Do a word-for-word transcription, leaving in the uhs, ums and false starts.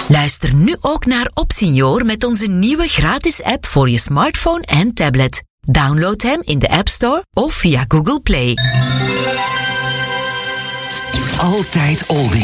Luister nu ook naar Opsenior met onze nieuwe gratis app voor je smartphone en tablet. Download hem in de App Store of via Google Play. Altijd Aldi.